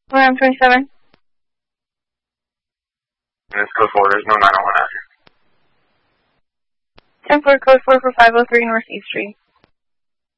I'm 27. And it's code 4, there's no 901 out here. 10-4, code 4 for 503 North East Street.